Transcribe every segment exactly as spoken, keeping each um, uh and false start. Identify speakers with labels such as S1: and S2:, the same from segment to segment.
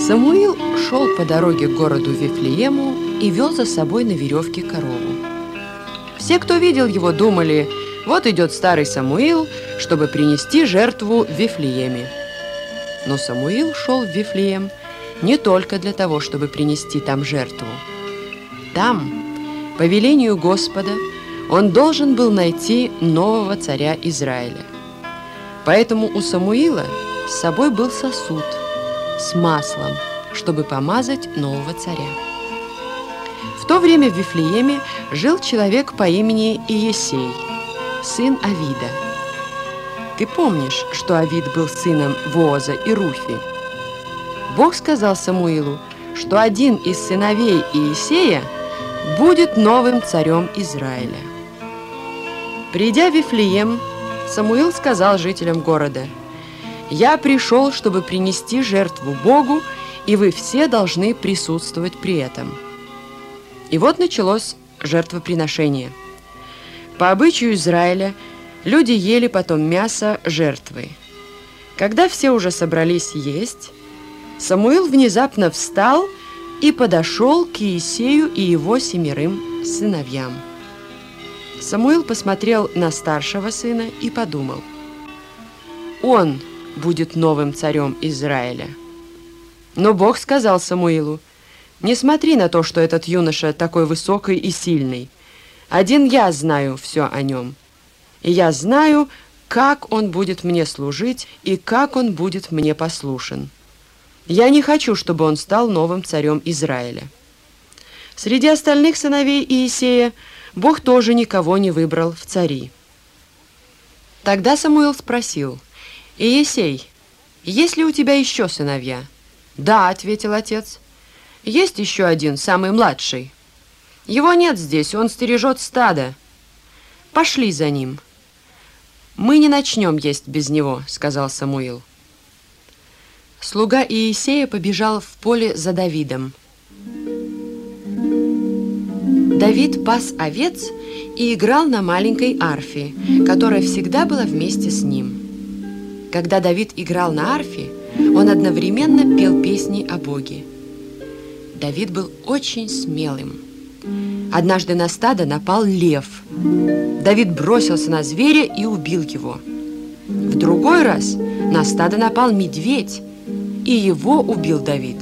S1: Самуил шел по дороге к городу Вифлеему и вел за собой на веревке корову. Все, кто видел его, думали: вот идет старый Самуил, чтобы принести жертву в Вифлееме. Но Самуил шел в Вифлеем не только для того, чтобы принести там жертву. Там, по велению Господа, он должен был найти нового царя Израиля. Поэтому у Самуила с собой был сосуд с маслом, чтобы помазать нового царя. В то время в Вифлееме жил человек по имени Иесей, сын Авида. Ты помнишь, что Авид был сыном Вооза и Руфи? Бог сказал Самуилу, что один из сыновей Иесея будет новым царем Израиля. Придя в Вифлеем, Самуил сказал жителям города: «Я пришел, чтобы принести жертву Богу, и вы все должны присутствовать при этом». И вот началось жертвоприношение. По обычаю Израиля люди ели потом мясо жертвы. Когда все уже собрались есть, Самуил внезапно встал и подошел к Иесею и его семерым сыновьям. Самуил посмотрел на старшего сына и подумал: он будет новым царем Израиля. Но Бог сказал Самуилу: не смотри на то, что этот юноша такой высокий и сильный. Один я знаю все о нем. И я знаю, как он будет мне служить и как он будет мне послушен. Я не хочу, чтобы он стал новым царем Израиля. Среди остальных сыновей Иесея Бог тоже никого не выбрал в цари. Тогда Самуил спросил: «Иесей, есть ли у тебя еще сыновья?» «Да», — ответил отец. «Есть еще один, самый младший. Его нет здесь, он стережет стадо. Пошли за ним». «Мы не начнем есть без него», — сказал Самуил. Слуга Иесея побежал в поле за Давидом. Давид пас овец и играл на маленькой арфе, которая всегда была вместе с ним. Когда Давид играл на арфе, он одновременно пел песни о Боге. Давид был очень смелым. Однажды на стадо напал лев. Давид бросился на зверя и убил его. В другой раз на стадо напал медведь, и его убил Давид.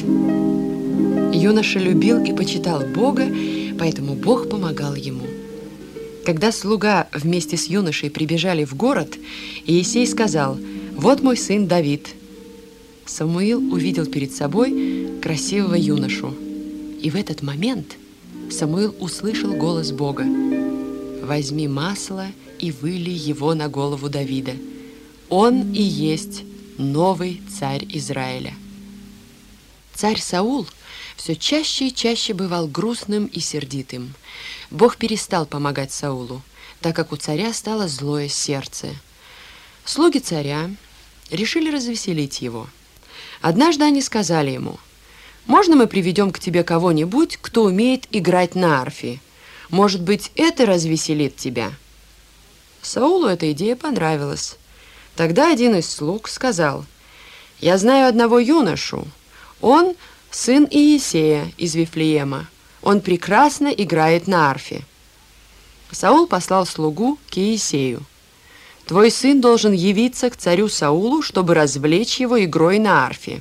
S1: Юноша любил и почитал Бога, поэтому Бог помогал ему. Когда слуга вместе с юношей прибежали в город, Иесей сказал: «Вот мой сын Давид». Самуил увидел перед собой красивого юношу. И в этот момент Самуил услышал голос Бога: «Возьми масло и вылей его на голову Давида. Он и есть новый царь Израиля». Царь Саул все чаще и чаще бывал грустным и сердитым. Бог перестал помогать Саулу, так как у царя стало злое сердце. Слуги царя решили развеселить его. Однажды они сказали ему: «Можно мы приведем к тебе кого-нибудь, кто умеет играть на арфе? Может быть, это развеселит тебя?» Саулу эта идея понравилась. Тогда один из слуг сказал: «Я знаю одного юношу. Он сын Иесея из Вифлеема. Он прекрасно играет на арфе». Саул послал слугу к Иесею: «Твой сын должен явиться к царю Саулу, чтобы развлечь его игрой на арфе».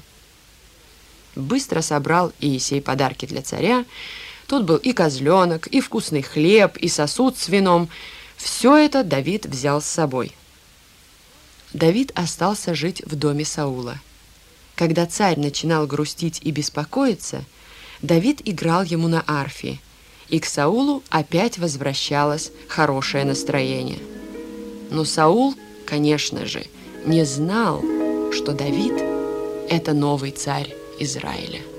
S1: Быстро собрал Иесей подарки для царя. Тут был и козленок, и вкусный хлеб, и сосуд с вином. Все это Давид взял с собой. Давид остался жить в доме Саула. Когда царь начинал грустить и беспокоиться, Давид играл ему на арфе, и к Саулу опять возвращалось хорошее настроение. Но Саул, конечно же, не знал, что Давид – это новый царь Израиля.